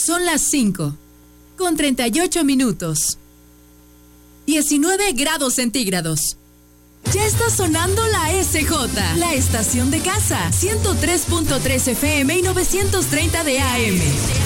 Son las 5, con 38 minutos. 19 grados centígrados. Ya está sonando la SJ, la estación de casa, 103.3 FM y 930 de AM.